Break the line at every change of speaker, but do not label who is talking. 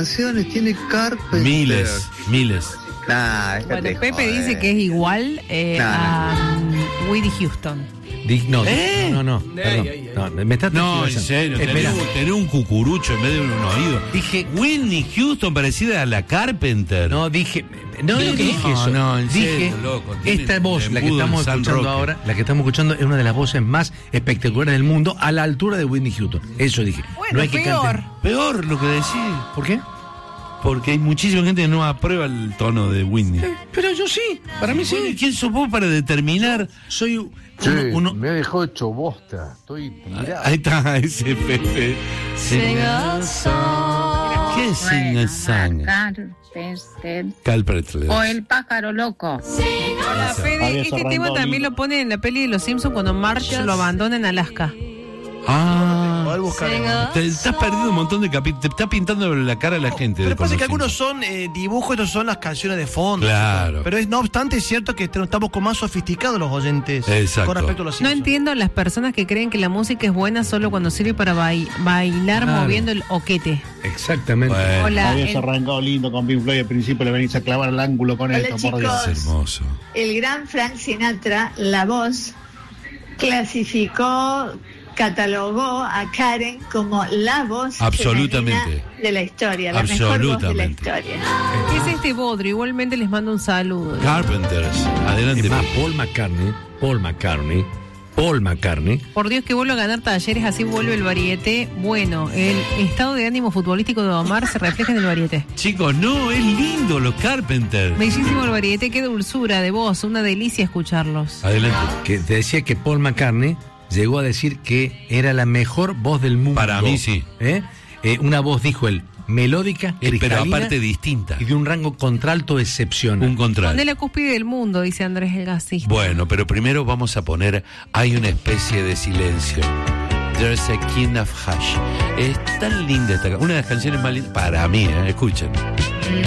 canciones tiene Carpenter?
Miles.
Nah,
Bueno, Pepe dice que es igual a Whitney Houston.
No, perdón. Me está
No, en serio, tener un cucurucho en vez de un oído.
Dije,
Whitney Houston parecida a la Carpenter.
no dije eso.
No, en
dije,
serio, loco. Tiene
esta voz, la que
embudo
estamos
en San
escuchando
Roque.
ahora, la que estamos escuchando es una de las voces más espectaculares del mundo, a la altura de Whitney Houston. Eso dije.
Bueno,
no hay que
peor.
cantar.
Peor lo que decís.
¿Por qué?
Porque hay muchísima gente que no aprueba el tono de Whitney.
Pero yo sí, para mí sí.
¿Quién sos vos para determinar?
Soy uno.
Me ha dejado hecho bosta. Estoy tirado.
Ahí está, ese Pepe. ¿Qué es Sing a Song? Carpenter.
O el pájaro loco.
Hola, Fede, este tema también lo pone en la peli de Los Simpsons cuando Marge lo abandona en Alaska.
Poder buscar.
Te estás perdiendo un montón de capítulos. Te está pintando la cara a la gente.
Pero pasa que algunos son dibujos, estos son las canciones de fondo.
Claro.
Pero no obstante es cierto que estamos con más sofisticados los oyentes.
Exacto.
Con respecto a los
No
Simpsons.
entiendo las personas que creen que la música es buena solo cuando sirve para bailar
Claro.
moviendo el oquete.
Exactamente.
Bueno,
Hola,
Habías arrancado lindo con Pink Floyd, al principio le venís a clavar el ángulo con esto, por Dios.
es hermoso.
El gran Frank Sinatra, La Voz, clasificó, catalogó a Karen como la voz
Absolutamente.
femenina de la historia, la mejor voz de la
Absolutamente.
historia.
¿qué es este bodrio? Igualmente les mando un saludo.
Carpenters. Adelante.
Es más,
Pepe.
Paul McCartney.
Por Dios que vuelvo a ganar Talleres, así vuelve el Varieté. Bueno, el estado de ánimo futbolístico de Omar se refleja en el Varieté.
Chicos, no, es lindo los Carpenters.
Bellísimo el Varieté, qué dulzura de voz, una delicia escucharlos.
Adelante.
Que te decía que Paul McCartney llegó a decir que era la mejor voz del mundo.
Para mí sí.
Una voz, dijo él, melódica,
Pero
cristalina
aparte distinta.
y de un rango contralto excepcional.
Un contrato.
Pone la cúspide del mundo, dice Andrés el gasista.
Bueno, pero primero vamos a poner, hay una especie de silencio. There's a Kind of Hush. Es tan linda esta, una de las canciones más lindas para mí, escuchen.